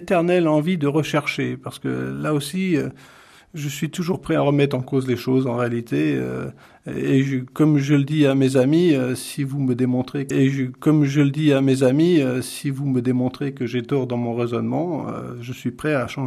éternelle envie de rechercher, parce que là aussi, je suis toujours prêt à remettre en cause les choses en réalité. Comme je le dis à mes amis, si vous me démontrez, comme je le dis à mes amis, si vous me démontrez que j'ai tort dans mon raisonnement, je suis prêt à changer.